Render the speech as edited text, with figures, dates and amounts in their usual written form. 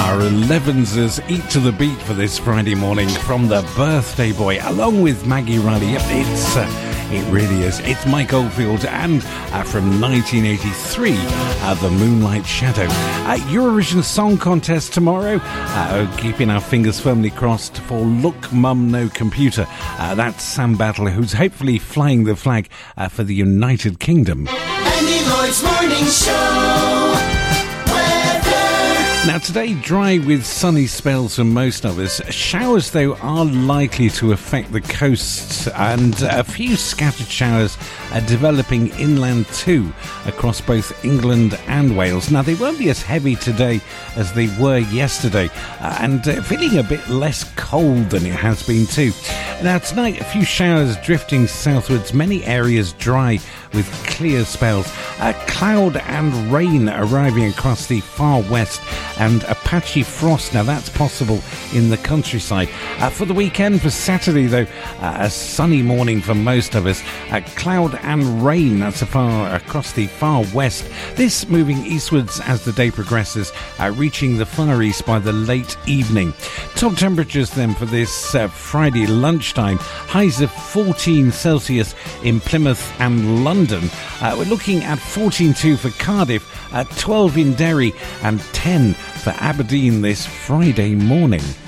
Our 11s eat to the beat for this Friday morning from the Birthday Boy, along with Maggie Riley. Yep, it really is. It's Mike Oldfield, and from 1983, The Moonlight Shadow. Eurovision Song Contest tomorrow. Keeping our fingers firmly crossed for Look Mum No Computer. That's Sam Battle, who's hopefully flying the flag for the United Kingdom. Andy Lloyd's Morning Show. Now today, dry with sunny spells for most of us. Showers, though, are likely to affect the coasts, and a few scattered showers are developing inland too, across both England and Wales. Now, they won't be as heavy today as they were yesterday, and feeling a bit less cold than it has been too. Now, tonight, a few showers drifting southwards, many areas dry with clear spells. Cloud and rain arriving across the far west, and a patchy frost. Now, that's possible in the countryside. For the weekend, for Saturday, though, a sunny morning for most of us. Cloud and rain, that's across the far west. This moving eastwards as the day progresses, reaching the far east by the late evening. Top temperatures then for this Friday lunchtime. Highs of 14 Celsius in Plymouth and London. We're looking at 14.2 for Cardiff, 12 in Derry, and 10 for Aberdeen this Friday morning.